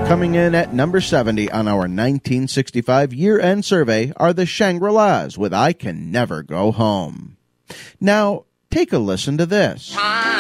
Coming in at number 70 on our 1965 year-end survey are the Shangri-Las with I Can Never Go Home. Now, take a listen to this.